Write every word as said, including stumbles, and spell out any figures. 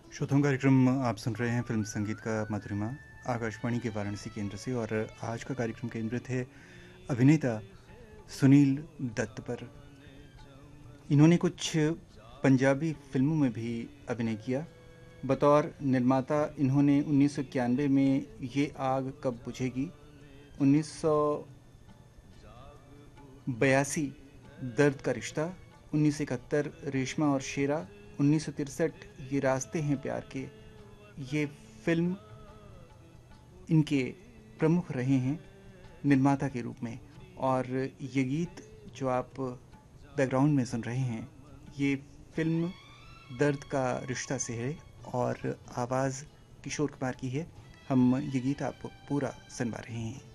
श्रोताओं कार्यक्रम आप सुन रहे हैं फिल्म संगीत का मधुरिमा आकाशवाणी के वाराणसी केंद्र से। और आज का कार्यक्रम केंद्रित है अभिनेता सुनील दत्त पर। इन्होंने कुछ पंजाबी फिल्मों में भी अभिनय किया। बतौर निर्माता इन्होंने उन्नीस सौ इक्यानवे में ये आग कब बुझेगी, उन्नीस सौ बयासी दर्द का रिश्ता, उन्नीस सौ इकहत्तर रेशमा और शेरा, उन्नीस सौ तिरसठ ये रास्ते हैं प्यार के, ये फिल्म इनके प्रमुख रहे हैं निर्माता के रूप में। और ये गीत जो आप बैकग्राउंड में सुन रहे हैं ये फिल्म दर्द का रिश्ता से है और आवाज़ किशोर कुमार की है। हम ये गीत आपको पूरा सुनवा रहे हैं।